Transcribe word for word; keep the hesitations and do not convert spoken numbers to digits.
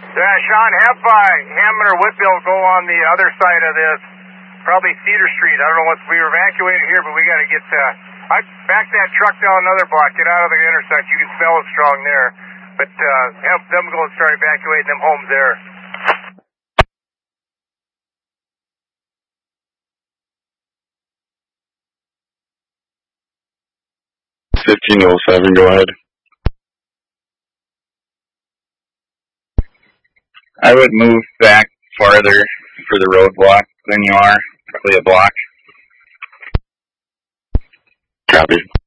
Yeah, Sean, have uh, Hammond or Whitbill go on the other side of this, probably Cedar Street. I don't know what, we were evacuated here, but we got to get, uh, I back that truck down another block, get out of the intersection. You can smell it strong there. But uh, have them go and start evacuating them homes there. fifteen oh seven, go ahead. I would move back farther for the roadblock than you are, probably a block. Copy.